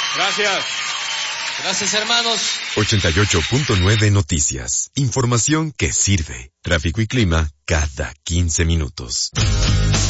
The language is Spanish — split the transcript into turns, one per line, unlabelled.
Gracias.
Gracias, hermanos.
88.9 Noticias. Información que sirve. Tráfico y clima cada 15 minutos.